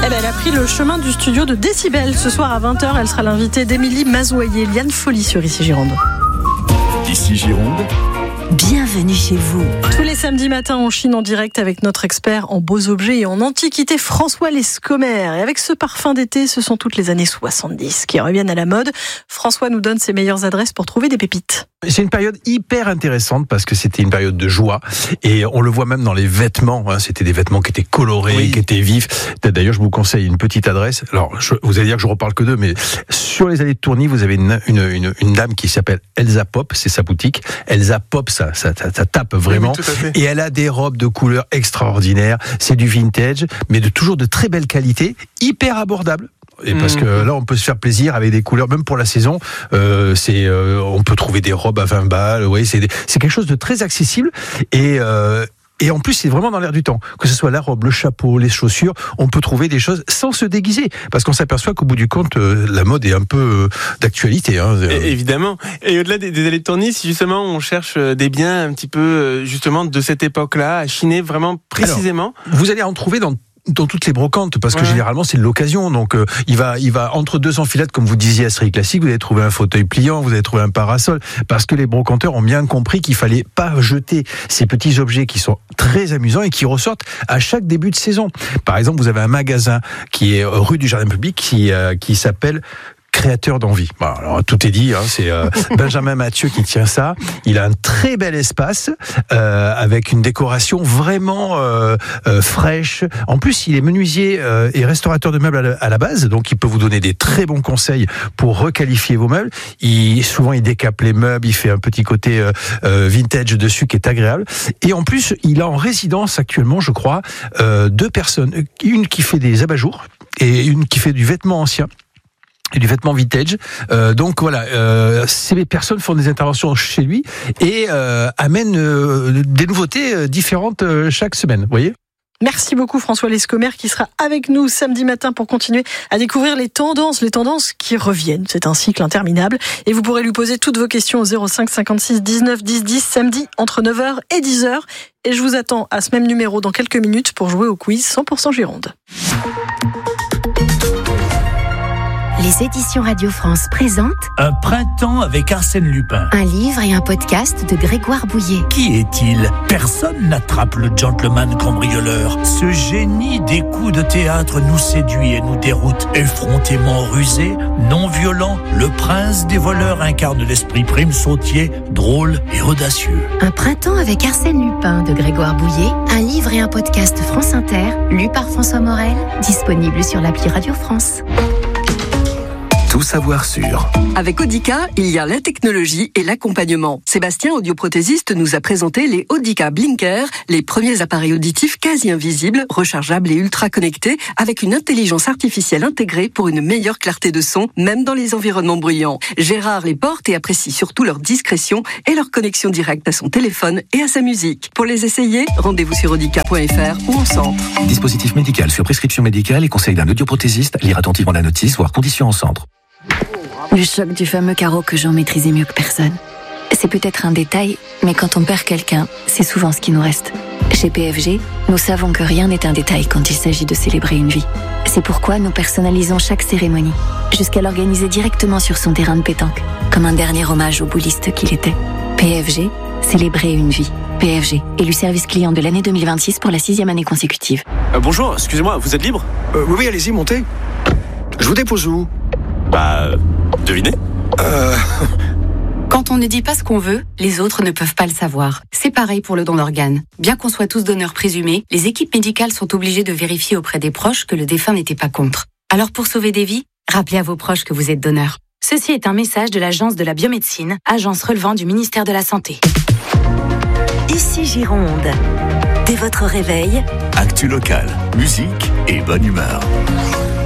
Elle a pris le chemin du studio de Décibel. Ce soir à 20h, elle sera l'invitée d'Émilie Mazoyer, Liane Folly sur Ici Gironde. Ici Gironde. Bienvenue chez vous. Tous les samedis matins, on chine en direct avec notre expert en beaux objets et en antiquités, François Lescomer. Et avec ce parfum d'été, ce sont toutes les années 70 qui reviennent à la mode. François nous donne ses meilleures adresses pour trouver des pépites. C'est une période hyper intéressante parce que c'était une période de joie et on le voit même dans les vêtements. C'était des vêtements qui étaient colorés, qui étaient vifs. D'ailleurs, je vous conseille une petite adresse. Alors, vous allez dire que je reparle que d'eux, mais sur les allées de Tourny, vous avez une dame qui s'appelle Elsa Pop, c'est sa boutique. Elsa Pop, ça tape vraiment. Oui, et elle a des robes de couleurs extraordinaires. C'est du vintage, mais toujours de très belle qualité, hyper abordable. Et parce que là, on peut se faire plaisir avec des couleurs, même pour la saison. On peut trouver des robes à 20 balles. Oui, c'est quelque chose de très accessible et en plus, c'est vraiment dans l'air du temps. Que ce soit la robe, le chapeau, les chaussures, on peut trouver des choses sans se déguiser. Parce qu'on s'aperçoit qu'au bout du compte, la mode est un peu d'actualité. Évidemment. Et au-delà des allées de Tourny, si justement on cherche des biens un petit peu justement de cette époque-là, à chiner vraiment précisément. Alors, vous allez en trouver dans toutes les brocantes, parce que généralement c'est de l'occasion. Donc il va entre deux enfilettes, comme vous disiez à Série Classique, vous allez trouver un fauteuil pliant, vous allez trouver un parasol, parce que les brocanteurs ont bien compris qu'il fallait pas jeter ces petits objets qui sont très amusants et qui ressortent à chaque début de saison. Par exemple, vous avez un magasin qui est rue du Jardin Public qui s'appelle Créateur d'envie. Bon, alors, tout est dit, c'est Benjamin Mathieu qui tient ça. Il a un très bel espace avec une décoration vraiment fraîche. En plus, il est menuisier et restaurateur de meubles à la base, donc il peut vous donner des très bons conseils pour requalifier vos meubles. Souvent, il décape les meubles, il fait un petit côté vintage dessus qui est agréable. Et en plus, il a en résidence actuellement, je crois, 2 personnes. Une qui fait des abat-jours et une qui fait du vêtement ancien et du vêtement vintage. Donc voilà, ces personnes font des interventions chez lui et amènent des nouveautés différentes chaque semaine, vous voyez ? Merci beaucoup François Lescomer qui sera avec nous samedi matin pour continuer à découvrir les tendances qui reviennent. C'est un cycle interminable et vous pourrez lui poser toutes vos questions au 05 56 19 10 10 samedi entre 9h et 10h. Et je vous attends à ce même numéro dans quelques minutes pour jouer au quiz 100% Gironde. Les éditions Radio France présentent Un printemps avec Arsène Lupin. un livre et un podcast de Grégoire Bouillet. Qui est-il ? Personne n'attrape le gentleman cambrioleur. Ce génie des coups de théâtre nous séduit et nous déroute. Effrontément rusé, non violent, le prince des voleurs incarne l'esprit prime sautier, drôle et audacieux. Un printemps avec Arsène Lupin de Grégoire Bouillet, un livre et un podcast France Inter, lu par François Morel, disponible sur l'appli Radio France. Tout savoir sur. Avec Audica, il y a la technologie et l'accompagnement. Sébastien, audioprothésiste, nous a présenté les Audica Blinker, les premiers appareils auditifs quasi invisibles, rechargeables et ultra connectés, avec une intelligence artificielle intégrée pour une meilleure clarté de son, même dans les environnements bruyants. Gérard les porte et apprécie surtout leur discrétion et leur connexion directe à son téléphone et à sa musique. Pour les essayer, rendez-vous sur audica.fr ou en centre. Dispositif médical sur prescription médicale et conseil d'un audioprothésiste. Lire attentivement la notice, voire conditions en centre. Le choc du fameux carreau que Jean maîtrisait mieux que personne. C'est peut-être un détail, mais quand on perd quelqu'un, c'est souvent ce qui nous reste. Chez PFG, nous savons que rien n'est un détail quand il s'agit de célébrer une vie. C'est pourquoi nous personnalisons chaque cérémonie, jusqu'à l'organiser directement sur son terrain de pétanque, comme un dernier hommage au bouliste qu'il était. PFG, célébrer une vie. PFG, élu service client de l'année 2026 pour la 6e année consécutive. Bonjour, excusez-moi, vous êtes libre ? Oui, allez-y, montez. Je vous dépose où ? Devinez. Quand on ne dit pas ce qu'on veut, les autres ne peuvent pas le savoir. C'est pareil pour le don d'organes. Bien qu'on soit tous donneurs présumés, les équipes médicales sont obligées de vérifier auprès des proches que le défunt n'était pas contre. Alors pour sauver des vies, rappelez à vos proches que vous êtes donneur. Ceci est un message de l'Agence de la biomédecine, agence relevant du ministère de la Santé. Ici Gironde. Dès votre réveil, Actu locale, musique et bonne humeur.